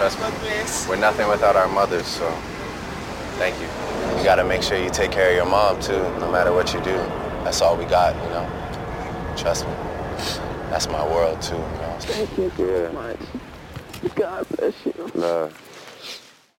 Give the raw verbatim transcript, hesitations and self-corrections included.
Trust me. God bless. We're nothing without our mothers, so thank you. You gotta make sure you take care of your mom, too, no matter what you do. That's all we got, you know? Trust me. That's my world, too, you know? Thank you so Yeah. much. God bless you. Love.